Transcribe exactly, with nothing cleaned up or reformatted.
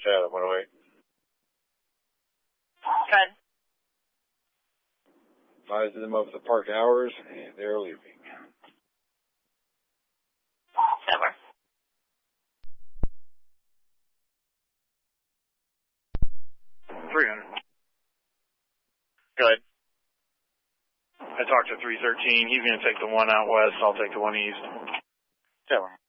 Chatham, one oh eight. Good. Advise them of the park hours, and they're leaving. Over. three hundred. Good. I talked to three thirteen. He's going to take the one out west. I'll take the one east. Over.